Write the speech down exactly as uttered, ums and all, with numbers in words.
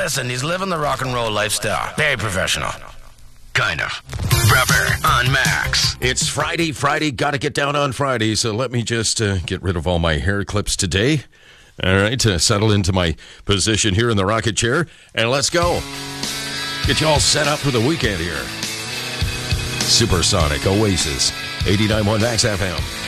Listen, he's living the rock and roll lifestyle. Very professional. Kind of. Rubber on Max. It's Friday. Friday. Got to get down on Friday. So let me just uh, get rid of all my hair clips today. All right. Uh, settle into my position here in the rocket chair. And let's go. Get you all set up for the weekend here. Supersonic Oasis. eighty-nine point one Max F M.